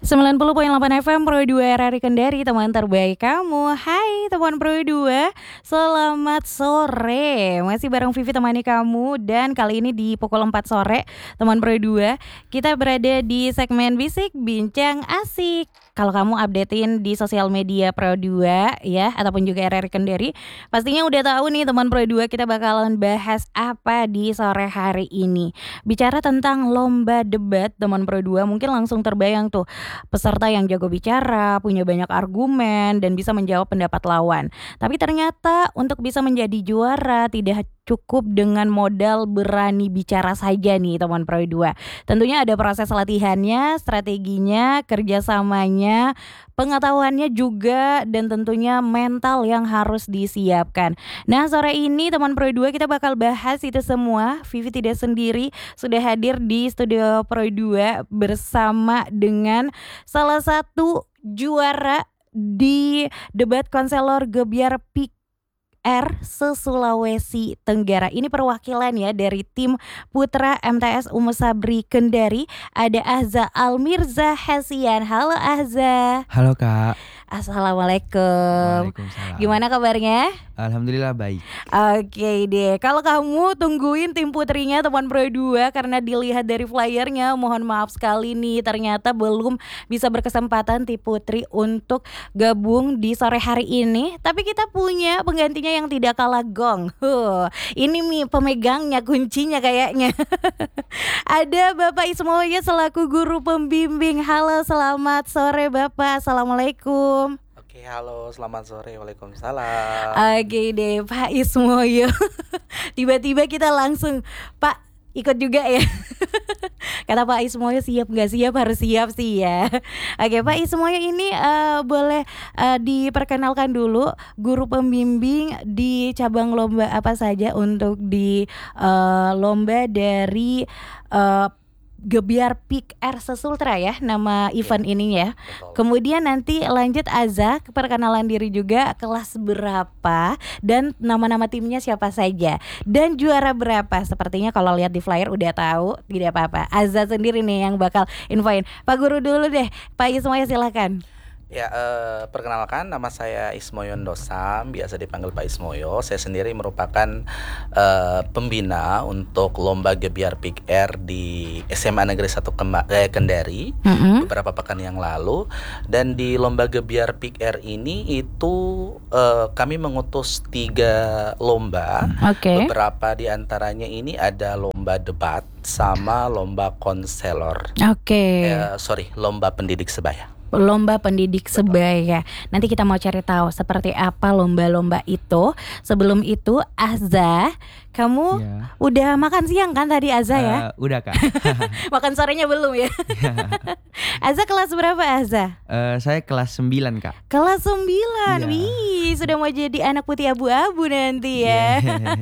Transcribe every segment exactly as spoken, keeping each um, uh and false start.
sembilan puluh koma delapan F M Pro dua R R I Kendari, teman terbaik kamu. Hai teman Pro dua, selamat sore. Masih bareng Vivi temani kamu. Dan kali ini di pukul empat sore teman Pro dua, kita berada di segmen Bisik Bincang Asik. Kalau kamu updatein di sosial media Pro dua ya, ataupun juga R R I Kendari, pastinya udah tahu nih teman Pro dua, kita bakalan bahas apa di sore hari ini. Bicara tentang lomba debat teman Pro dua, mungkin langsung terbayang tuh peserta yang jago bicara, punya banyak argumen, dan bisa menjawab pendapat lawan. Tapi ternyata untuk bisa menjadi juara tidak cukup dengan modal berani bicara saja nih teman Pro dua. Tentunya ada proses latihannya, strateginya, kerjasamanya, pengetahuannya juga, dan tentunya mental yang harus disiapkan. Nah sore ini teman Pro dua kita bakal bahas itu semua. Vivi tidak sendiri, sudah hadir di studio Pro dua bersama dengan salah satu juara di debat konselor Gebiar P R se-Sulawesi Tenggara. Ini perwakilan ya dari tim Putra M T S Umu Sabri Kendari. Ada Ahza Almirza Hesian. Halo Ahza. Halo Kak. Assalamualaikum. Waalaikumsalam. Gimana kabarnya? Alhamdulillah baik. Oke deh, kalau kamu tungguin tim putrinya teman Pro dua, karena dilihat dari flyernya, mohon maaf sekali nih, ternyata belum bisa berkesempatan tim putri untuk gabung di sore hari ini. Tapi kita punya penggantinya yang tidak kalah gong. Huh, ini nih pemegangnya, kuncinya kayaknya. Ada Bapak Ismoyo selaku guru pembimbing. Halo, selamat sore Bapak. Assalamualaikum. Oke, halo, selamat sore. Waalaikumsalam. Oke deh Pak Ismoyo. Tiba-tiba kita langsung, Pak ikut juga ya. Kata Pak Ismoyo siap gak siap, harus siap sih ya. Oke Pak Ismoyo ini uh, boleh uh, diperkenalkan dulu guru pembimbing di cabang lomba apa saja untuk di uh, lomba dari uh, Gebiar P R se-Sultra ya, nama event ya, ini ya. Betul. Kemudian nanti lanjut Ahza, perkenalan diri juga, kelas berapa dan nama-nama timnya siapa saja dan juara berapa. Sepertinya kalau lihat di flyer udah tahu, tidak apa-apa. Ahza sendiri nih yang bakal infoin. Pak Guru dulu deh, Pak Ismoyo silakan. Ya, eh, perkenalkan, nama saya Ismoyo Ndosam, biasa dipanggil Pak Ismoyo. Saya sendiri merupakan eh, pembina untuk lomba Gebiar P R di S M A Negeri satu Kema- eh, Kendari mm-hmm. beberapa pekan yang lalu. Dan di lomba Gebiar P R ini itu eh, kami mengutus tiga lomba. Okay. Beberapa di antaranya ini ada lomba debat sama lomba konselor. Oke. Okay. Eh, sorry, lomba pendidik sebaya. Lomba pendidik sebaya. Nanti kita mau cari tahu seperti apa lomba-lomba itu. Sebelum itu Ahza, kamu ya. Udah makan siang kan tadi Ahza ya? Uh, udah Kak. Makan sorenya belum ya? Ahza kelas berapa Ahza? Uh, saya kelas sembilan Kak. Kelas sembilan, ya. Wih sudah mau jadi anak putih abu-abu nanti ya.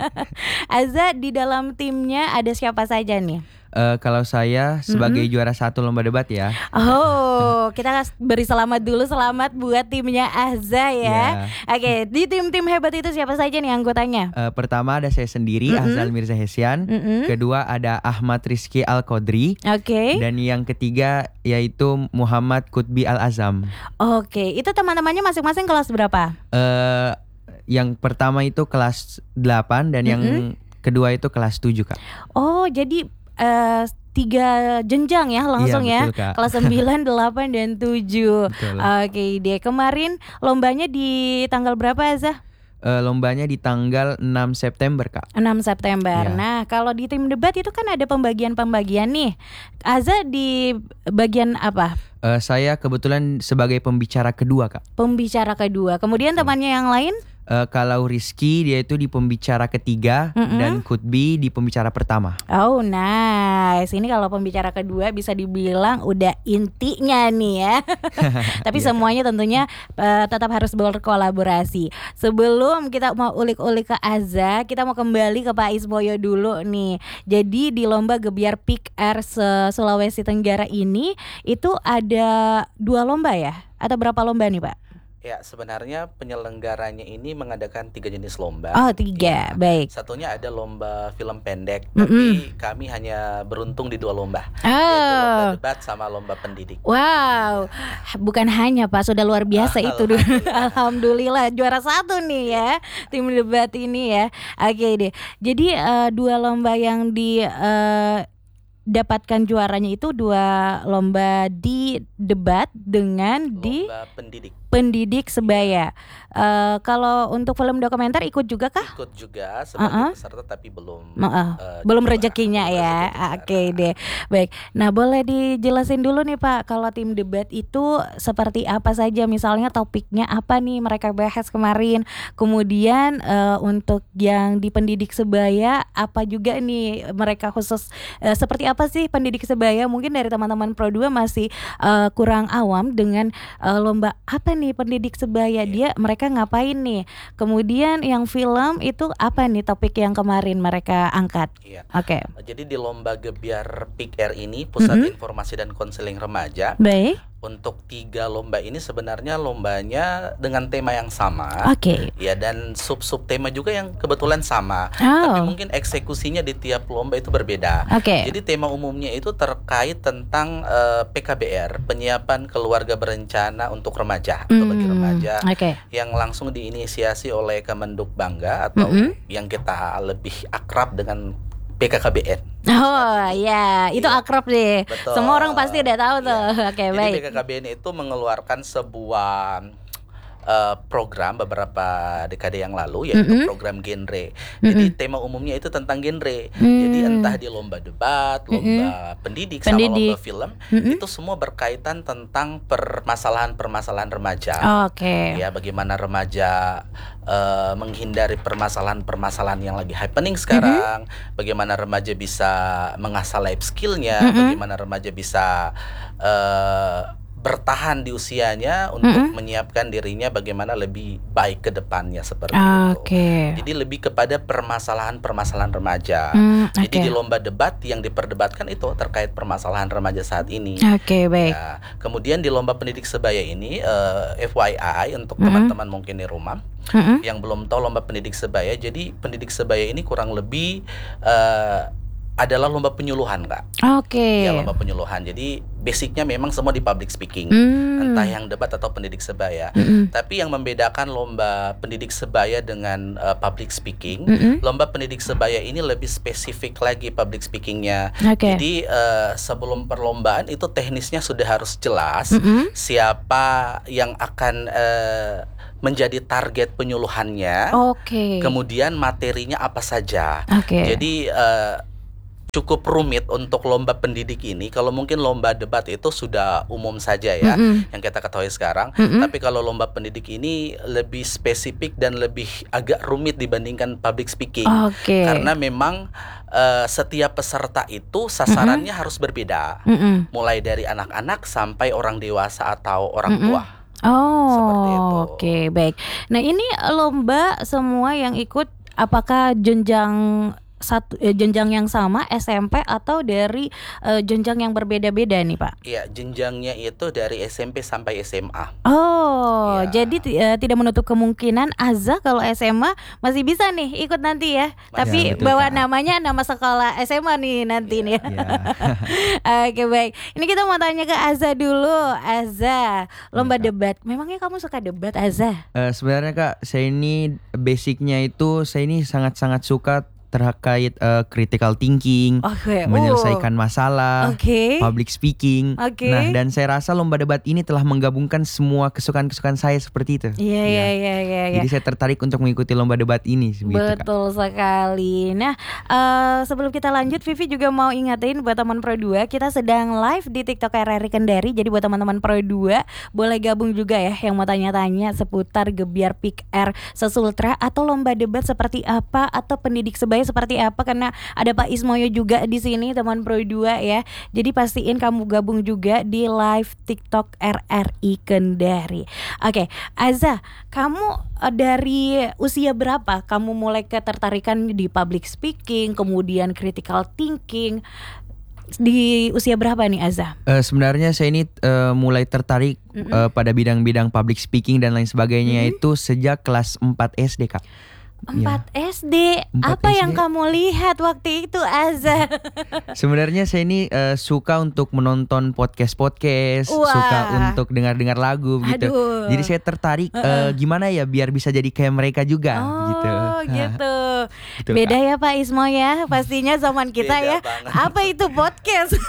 Ahza di dalam timnya ada siapa saja nih? Uh, kalau saya sebagai mm-hmm. juara satu lomba debat ya. Oh, kita beri selamat dulu, selamat buat timnya Ahza ya. Yeah. Oke, di tim-tim hebat itu siapa saja nih anggotanya? Uh, pertama ada saya sendiri, mm-hmm. Ahza Almirza Hesian. Mm-hmm. Kedua ada Ahmad Rizky Al-Qodri. Oke. Okay. Dan yang ketiga yaitu Muhammad Kutbi Al-Azam. Oke, okay. Itu teman-temannya masing-masing kelas berapa? Uh, yang pertama itu kelas delapan dan mm-hmm. yang kedua itu kelas tujuh Kak. Oh, jadi Uh, tiga jenjang ya langsung iya, ya betul, kelas sembilan, delapan, dan tujuh. Oke okay, deh, kemarin lombanya di tanggal berapa Ahza? Uh, lombanya di tanggal enam September Kak. enam September. Ya. Nah kalau di tim debat itu kan ada pembagian-pembagian nih. Ahza di bagian apa? Uh, saya kebetulan sebagai pembicara kedua Kak. Pembicara kedua. Kemudian hmm. temannya yang lain? Uh, kalau Rizky dia itu di pembicara ketiga, mm-hmm. dan Kutbi di pembicara pertama. Oh nice. Ini kalau pembicara kedua bisa dibilang udah intinya nih ya. Tapi yeah. semuanya tentunya uh, tetap harus berkolaborasi. Sebelum kita mau ulik-ulik ke Ahza, kita mau kembali ke Pak Ismoyo dulu nih. Jadi di lomba Gebiar P R se-Sulawesi Tenggara ini itu ada dua lomba ya? Atau berapa lomba nih Pak? Ya, sebenarnya penyelenggaranya ini mengadakan tiga jenis lomba. Oh, tiga, Ya, baik. satunya ada lomba film pendek, Mm-mm. tapi kami hanya beruntung di dua lomba, yaitu lomba Oh, debat sama lomba pendidik. wow, bukan hanya Pak, sudah luar biasa itu. Alhamdulillah. Alhamdulillah juara satu nih ya tim debat ini ya. Oke deh. Jadi eh, dua lomba yang di eh, dapatkan juaranya itu dua lomba di debat dengan di Lomba pendidik. pendidik sebaya. Eh, kalau untuk film dokumenter ikut juga kah? Ikut juga sebagai Uh-uh. peserta tapi belum Maaf, eh, belum juara. rezekinya Belum ya. rezeki Ah, juara. Oke deh, baik. Nah, boleh dijelasin dulu nih Pak, kalau tim debat itu seperti apa saja? Misalnya topiknya apa nih mereka bahas kemarin? Kemudian eh, untuk yang di pendidik sebaya apa juga nih mereka khusus eh, seperti apa sih pendidik sebaya? Mungkin dari teman-teman Pro dua masih eh, kurang awam dengan eh, lomba apa nih pendidik sebaya, dia mereka ngapain nih? Kemudian yang film itu apa nih topik yang kemarin mereka angkat? Iya. Oke, Jadi di lomba Gebiar P I K R ini Pusat Mm-mm. Informasi dan Konseling Remaja, baik. untuk tiga lomba ini sebenarnya lombanya dengan tema yang sama. Oke. Ya, dan sub-sub tema juga yang kebetulan sama. Tapi Oh, mungkin eksekusinya di tiap lomba itu berbeda. oke. Jadi tema umumnya itu terkait tentang eh, P K B R, penyiapan keluarga berencana untuk remaja atau bagi Hmm, remaja, Oke. yang langsung diinisiasi oleh Kemenduk Bangga atau Mm-mm. yang kita lebih akrab dengan P K K B N. Oh ya, itu Iya. akrab deh. Betul. Semua orang pasti udah tahu tuh. Iya. Oke, Jadi baik. P K K B N itu mengeluarkan sebuah eh, program beberapa dekade yang lalu, yaitu Mm-mm. program genre. Jadi Mm-mm. tema umumnya itu tentang genre. Hmm. Jadi entah di lomba debat, lomba pendidik, sama Pendidik. lomba film, Mm-mm. itu semua berkaitan tentang permasalahan-permasalahan remaja. Oke. Ya, bagaimana remaja eh, menghindari permasalahan-permasalahan yang lagi happening sekarang, bagaimana remaja bisa mengasah life skillnya, Mm-mm. bagaimana remaja bisa eh, bertahan di usianya untuk Mm-mm. menyiapkan dirinya bagaimana lebih baik ke depannya, seperti itu. Oke. Jadi lebih kepada permasalahan-permasalahan remaja. Hmm, Jadi oke. di lomba debat yang diperdebatkan itu terkait permasalahan remaja saat ini. Oke, baik. Ya, kemudian di lomba pendidik sebaya ini eh, F Y I untuk Mm-mm. teman-teman mungkin di rumah Mm-mm. yang belum tahu lomba pendidik sebaya. Jadi pendidik sebaya ini kurang lebih eh, adalah lomba penyuluhan, Kak. Oke. Ya, lomba penyuluhan. Jadi basicnya memang semua di public speaking. Hmm. Entah yang debat atau pendidik sebaya. Mm-mm. Tapi yang membedakan lomba pendidik sebaya dengan eh, public speaking, Mm-mm. lomba pendidik sebaya ini lebih spesifik lagi public speakingnya. Oke. Jadi eh, sebelum perlombaan itu teknisnya sudah harus jelas Mm-mm. siapa yang akan eh, menjadi target penyuluhannya, Oke. kemudian materinya apa saja. Oke. Jadi eh, cukup rumit untuk lomba pendidik ini. Kalau mungkin lomba debat itu sudah umum saja ya, Mm-mm. yang kita ketahui sekarang. Mm-mm. Tapi kalau lomba pendidik ini lebih spesifik dan lebih agak rumit dibandingkan public speaking. Oke. Karena memang eh, setiap peserta itu sasarannya harus berbeda. Mm-mm. Mulai dari anak-anak sampai orang dewasa atau orang Mm-mm. tua. Seperti itu. Oh, oke, baik. Nah, ini lomba semua yang ikut apakah jenjang satu eh, jenjang yang sama S M P atau dari eh, jenjang yang berbeda-beda nih, Pak? Iya, jenjangnya itu dari S M P sampai S M A. Oh, Ya. jadi ti- eh, tidak menutup kemungkinan Azza kalau S M A masih bisa nih ikut nanti ya. Masih. Tapi Ya, betul, bawa Kak. namanya nama sekolah S M A nih nanti nih. Ya. Oke, baik. Ini kita mau tanya ke Azza dulu. Azza, lomba Iya, Kak. debat. Memangnya kamu suka debat, Azza? Eh, sebenarnya Kak, saya ini basicnya itu saya ini sangat-sangat suka terkait eh, critical thinking, Oke. menyelesaikan masalah, Oke. public speaking. Oke. Nah, dan saya rasa lomba debat ini telah menggabungkan semua kesukaan-kesukaan saya seperti itu. Iya, iya, iya, iya, iya. Jadi saya tertarik untuk mengikuti lomba debat ini begitu, Kak. Betul sekali. Nah, eh, sebelum kita lanjut, Vivi juga mau ingatin buat teman Pro dua, kita sedang live di TikTok R R I Kendari. Jadi buat teman-teman Pro dua, boleh gabung juga ya yang mau tanya-tanya seputar Gebiar P I K R Sesultra atau lomba debat seperti apa atau pendidik sebaya seperti apa, karena ada Pak Ismoyo juga di sini, teman Pro dua ya. Jadi pastiin kamu gabung juga di live TikTok R R I Kendari. Oke, Azza, kamu eh, dari usia berapa kamu mulai ketertarikan di public speaking, kemudian critical thinking? di usia berapa nih Azza? Uh, sebenarnya saya ini uh, mulai tertarik mm-hmm. uh, pada bidang-bidang public speaking dan lain sebagainya mm-hmm. itu sejak kelas empat S D Kak. empat ya. S D. Apa S D. Yang kamu lihat waktu itu Azza? Sebenarnya saya ini uh, suka untuk menonton podcast-podcast, suka untuk dengar-dengar lagu gitu. Aduh. Jadi saya tertarik uh-uh. uh, gimana ya biar bisa jadi kayak mereka juga oh, gitu. Oh gitu. Betul, beda Kak. Ya Pak Ismo ya, pastinya zaman kita beda ya. Banget. Apa itu podcast?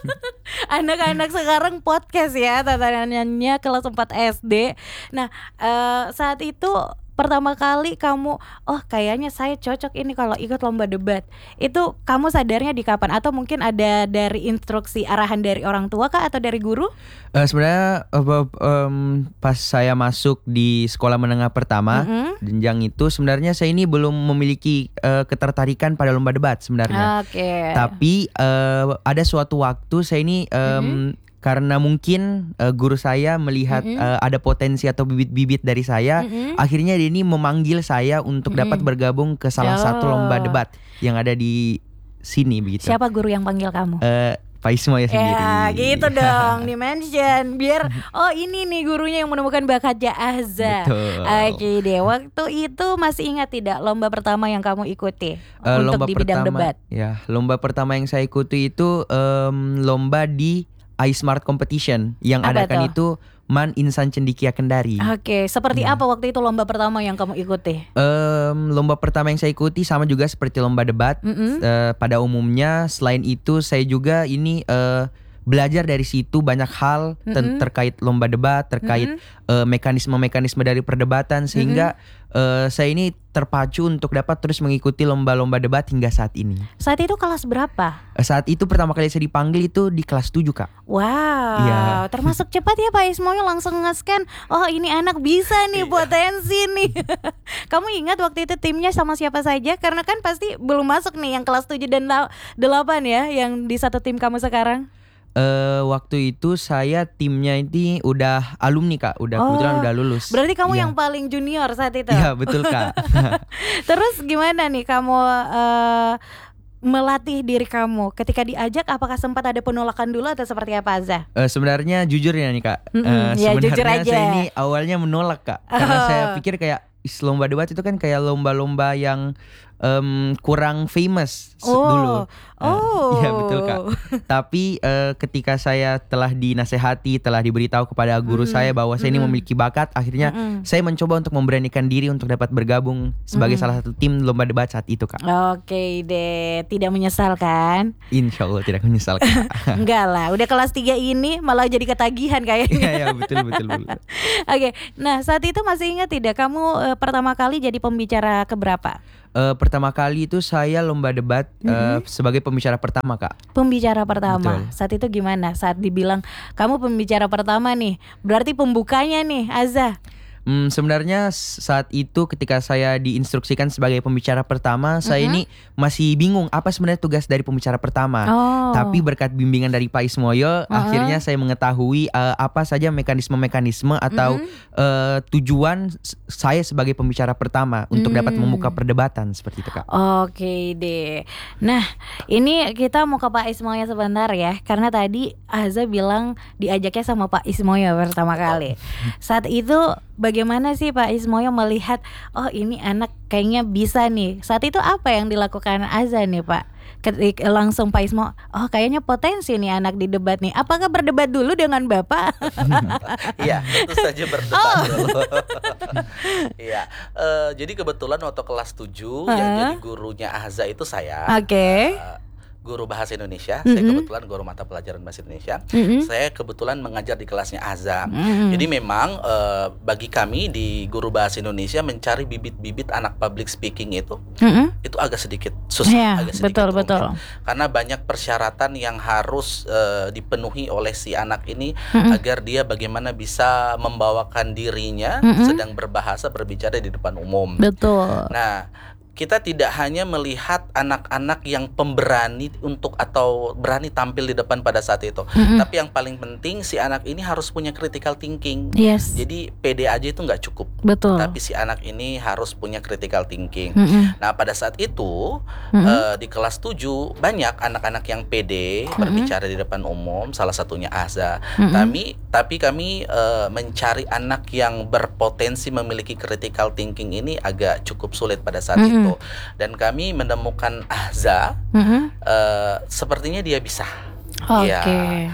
Anak-anak sekarang podcast ya, tatanannya kelas empat S D. Nah, uh, saat itu pertama kali kamu, oh kayaknya saya cocok ini kalau ikut lomba debat. Itu kamu sadarnya di kapan? Atau mungkin ada dari instruksi arahan dari orang tua kah atau dari guru? Uh, sebenarnya uh, um, pas saya masuk di sekolah menengah pertama, mm-hmm. jenjang itu sebenarnya saya ini belum memiliki uh, ketertarikan pada lomba debat sebenarnya. Okay. Tapi uh, ada suatu waktu saya ini um, mm-hmm. karena mungkin uh, guru saya melihat mm-hmm. uh, ada potensi atau bibit-bibit dari saya, mm-hmm. akhirnya dia ini memanggil saya untuk mm-hmm. dapat bergabung ke salah oh. satu lomba debat yang ada di sini begitu. Siapa guru yang panggil kamu? Uh, Pak Ismo ya sendiri. Ya gitu dong, di-mention biar oh ini nih gurunya yang menemukan bakatnya Azza. Betul. Oke deh, waktu itu masih ingat tidak lomba pertama yang kamu ikuti uh, untuk lomba di bidang pertama, debat? Ya, lomba pertama yang saya ikuti itu um, lomba di iSmart Competition yang apa adakan tuh? itu Man Insan Cendikia Kendari. Oke, seperti ya. Apa waktu itu lomba pertama yang kamu ikuti? Um, lomba pertama yang saya ikuti sama juga seperti lomba debat. Mm-hmm. Uh, pada umumnya, selain itu saya juga ini uh, belajar dari situ banyak hal mm-hmm. ter- terkait lomba debat, terkait mm-hmm. uh, mekanisme-mekanisme dari perdebatan sehingga mm-hmm. uh, saya ini terpacu untuk dapat terus mengikuti lomba-lomba debat hingga saat ini. Saat itu kelas berapa? Uh, saat itu pertama kali saya dipanggil itu di kelas tujuh Kak. Wow, ya. Termasuk cepat ya Pak Ismo langsung nge-scan. Oh ini anak bisa nih, potensi nih. Kamu ingat waktu itu timnya sama siapa saja? Karena kan pasti belum masuk nih yang kelas tujuh dan delapan ya, yang di satu tim kamu sekarang. Uh, waktu itu saya timnya ini udah alumni Kak, udah oh, kebetulan udah lulus. Berarti kamu ya. yang paling junior saat itu? Iya betul Kak. Terus gimana nih kamu uh, melatih diri kamu? Ketika diajak apakah sempat ada penolakan dulu atau seperti apa Azza? Uh, sebenarnya jujur ya nih Kak, mm-hmm, uh, ya, sebenarnya jujur aja. saya ini awalnya menolak Kak, oh. karena saya pikir kayak lomba debat itu kan kayak lomba-lomba yang um, kurang famous oh. dulu. Oh, iya betul Kak. Tapi uh, ketika saya telah dinasehati, telah diberitahu kepada guru mm-hmm. saya bahwa saya mm-hmm. ini memiliki bakat, akhirnya mm-hmm. saya mencoba untuk memberanikan diri untuk dapat bergabung sebagai mm-hmm. salah satu tim lomba debat saat itu Kak. Oke deh, tidak menyesal kan? Insya Allah tidak menyesal Kak. Enggak lah, udah kelas tiga ini malah jadi ketagihan kayaknya. Iya ya, betul betul betul. Oke, nah saat itu masih ingat tidak kamu uh, pertama kali jadi pembicara keberapa? Uh, pertama kali itu saya lomba debat mm-hmm. uh, sebagai pembicara pertama Kak. Pembicara pertama. Betul. Saat itu gimana? Saat dibilang kamu pembicara pertama nih, berarti pembukanya nih Azza. Hmm, sebenarnya saat itu ketika saya diinstruksikan sebagai pembicara pertama, mm-hmm. saya ini masih bingung apa sebenarnya tugas dari pembicara pertama. Oh. Tapi berkat bimbingan dari Pak Ismoyo, uh-huh. akhirnya saya mengetahui uh, apa saja mekanisme-mekanisme atau mm-hmm. uh, tujuan saya sebagai pembicara pertama untuk mm. dapat membuka perdebatan seperti itu Kak. Oke deh. Nah, ini kita mau ke Pak Ismoyo sebentar ya, karena tadi Azza bilang diajaknya sama Pak Ismoyo pertama kali. Saat itu bagaimana sih Pak Ismoyo melihat, oh ini anak kayaknya bisa nih. Saat itu apa yang dilakukan Azza nih Pak? Ketika langsung Pak Ismo, oh kayaknya potensi nih anak di debat nih. Apakah berdebat dulu dengan Bapak? Iya, tentu saja berdebat oh. dulu. Iya, uh, jadi kebetulan waktu kelas tujuh uh. yang jadi gurunya Azza itu saya. Oke. Okay. Uh, guru bahasa Indonesia, mm-hmm. saya kebetulan guru mata pelajaran bahasa Indonesia, mm-hmm. saya kebetulan mengajar di kelasnya Azza. Mm-hmm. Jadi memang e, bagi kami di guru bahasa Indonesia mencari bibit-bibit anak public speaking itu, mm-hmm. itu agak sedikit susah, yeah, agak sedikit betul, rumit. betul. Karena banyak persyaratan yang harus e, dipenuhi oleh si anak ini mm-hmm. agar dia bagaimana bisa membawakan dirinya mm-hmm. sedang berbahasa berbicara di depan umum. Betul. Nah, kita tidak hanya melihat anak-anak yang pemberani untuk atau berani tampil di depan pada saat itu, Mm-mm. tapi yang paling penting si anak ini harus punya critical thinking. Yes. Jadi pede aja itu nggak cukup, Betul. tapi si anak ini harus punya critical thinking. Mm-mm. Nah pada saat itu Mm-mm. eh, di kelas tujuh banyak anak-anak yang pede Mm-mm. berbicara di depan umum, salah satunya Azza. Mm-mm. Tapi tapi kami eh, mencari anak yang berpotensi memiliki critical thinking ini agak cukup sulit pada saat Mm-mm. itu. Dan kami menemukan Azza, Mm-mm. eh, sepertinya dia bisa. Oke. Ya,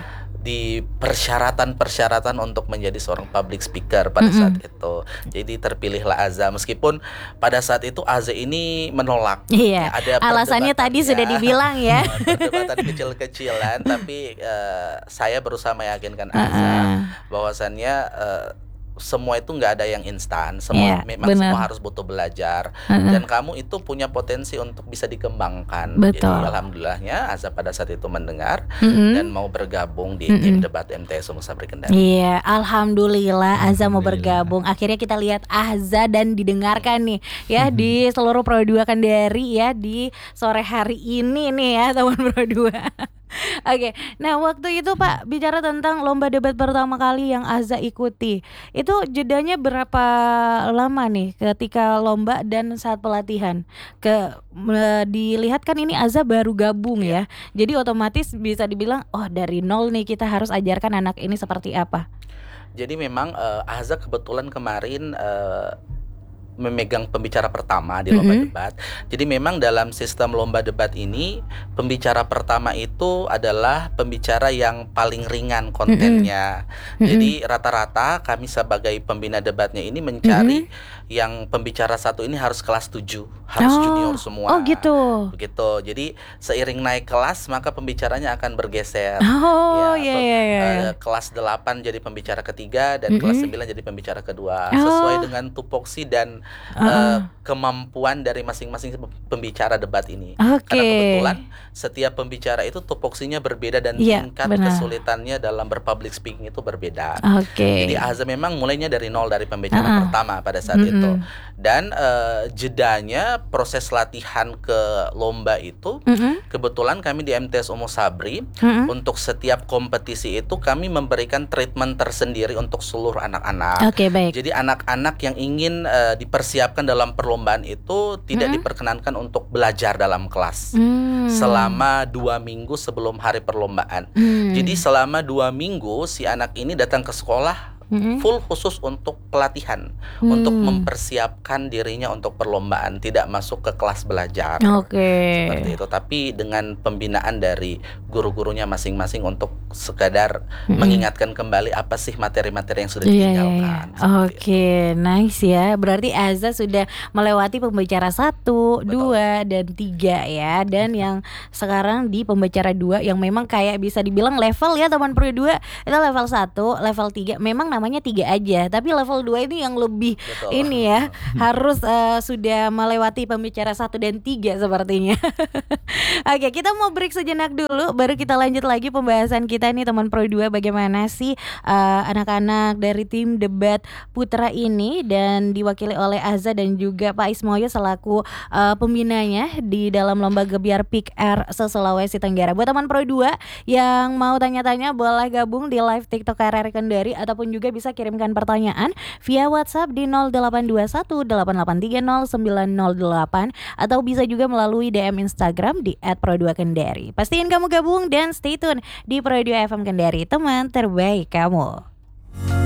di persyaratan-persyaratan untuk menjadi seorang public speaker pada Mm-mm. saat itu. Jadi terpilihlah Azza, meskipun pada saat itu Azza ini menolak. Iya. Ada Alasannya tadi perdebatannya. sudah dibilang ya. Perdebatan kecil-kecilan, tapi eh, saya berusaha meyakinkan Azza Uh-uh. bahwasannya eh, semua itu nggak ada yang instan, semua Iya, memang benar. semua harus butuh belajar. Uh-uh. Dan kamu itu punya potensi untuk bisa dikembangkan. Betul. Jadi alhamdulillahnya Azza pada saat itu mendengar Mm-mm. dan mau bergabung di Mm-mm. tim debat M T S Umum Sabri Kendari. Iya, alhamdulillah Azza mau Alhamdulillah. bergabung. Akhirnya kita lihat Azza dan didengarkan nih ya di seluruh Pro dua Kendari ya di sore hari ini nih ya teman Pro dua. Oke, nah waktu itu Pak bicara tentang lomba debat pertama kali yang Azza ikuti, itu jedanya berapa lama nih ketika lomba dan saat pelatihan? Ke me- dilihat kan ini Azza baru gabung ya, jadi otomatis bisa dibilang oh dari nol nih kita harus ajarkan anak ini seperti apa. Jadi memang eh, Azza kebetulan kemarin eh, memegang pembicara pertama di lomba Mm-mm. debat. Jadi memang dalam sistem lomba debat ini pembicara pertama itu adalah pembicara yang paling ringan kontennya. Mm-mm. Jadi rata-rata kami sebagai pembina debatnya ini mencari yang pembicara satu ini harus kelas tujuh, harus Oh, junior semua. oh gitu. Begitu. Jadi seiring naik kelas maka pembicaranya akan bergeser. Oh Ya, iya pe- iya iya. eh, kelas delapan jadi pembicara ketiga dan Mm-mm. kelas sembilan jadi pembicara kedua, Oh. sesuai dengan tupoksi dan eh, Uh-uh. kemampuan dari masing-masing pembicara debat ini. Oke. Karena kebetulan setiap pembicara itu tupoksinya berbeda dan Iya, tingkat benar. kesulitannya dalam berpublic speaking itu berbeda. Oke. Jadi Azza memang mulainya dari nol dari pembicara Uh-uh. pertama pada saat Mm-mm. itu. Dan eh, jedanya proses latihan ke lomba itu Mm-mm. kebetulan kami di M T S Umum Sabri Mm-mm. untuk setiap kompetisi itu kami memberikan treatment tersendiri untuk seluruh anak-anak. Oke baik. Jadi anak-anak yang ingin eh, dipersiapkan dalam perlombaan itu tidak Mm-mm. diperkenankan untuk belajar dalam kelas Hmm. selama dua minggu sebelum hari perlombaan. Hmm. Jadi selama dua minggu si anak ini datang ke sekolah Mm-mm. full khusus untuk pelatihan, Hmm. untuk mempersiapkan dirinya untuk perlombaan, tidak masuk ke kelas belajar. Oke. Seperti itu, tapi dengan pembinaan dari guru-gurunya masing-masing untuk sekadar Mm-mm. mengingatkan kembali apa sih materi-materi yang sudah Iya, iya, ditinggalkan. iya. Seperti Oke, nice ya. Berarti Azza sudah melewati pembicara satu, Betul. dua, dan tiga ya. Dan yang sekarang di pembicara dua yang memang kayak bisa dibilang level ya teman Pro dua itu level satu, level tiga. Memang namanya tiga aja, tapi level dua ini yang lebih Betul. ini ya harus eh, sudah melewati pembicara satu dan tiga sepertinya. Oke, kita mau break sejenak dulu, baru kita lanjut lagi pembahasan kita nih teman Pro dua. Bagaimana sih eh, anak-anak dari tim debat putra ini dan diwakili oleh Azza dan juga Pak Ismoyo selaku eh, pembinanya di dalam lomba Gebiar Pick R se-Sulawesi Tenggara. Buat teman Pro dua yang mau tanya-tanya boleh gabung di live TikTok R R Kendari ataupun juga bisa kirimkan pertanyaan via WhatsApp di nol delapan dua satu delapan delapan tiga nol sembilan nol delapan atau bisa juga melalui D M Instagram di et pro dua kendari. Pastiin kamu gabung dan stay tune di Pro dua F M Kendari, teman terbaik kamu.